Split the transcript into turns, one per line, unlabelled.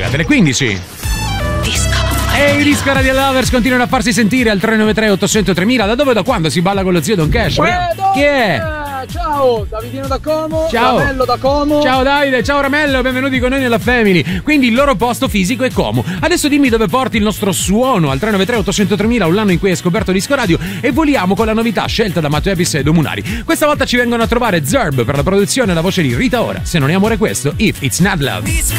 delle 15. E i Disco Radio Lovers continuano a farsi sentire al 393 800 3000. Da dove e da quando si balla con lo zio Don Cash? Chi è?
Ciao, Davidino da Como.
Ciao.
Ramello da Como.
Ciao Davide, ciao Ramello, benvenuti con noi nella Family. Quindi il loro posto fisico è Como. Adesso dimmi dove porti il nostro suono al 393 800 3000, un anno in cui hai scoperto Disco Radio, e voliamo con la novità scelta da Matteo Ebis e Domunari. Questa volta ci vengono a trovare Zerb per la produzione e la voce di Rita Ora. Se non è amore questo, If It's Not Love.
Disco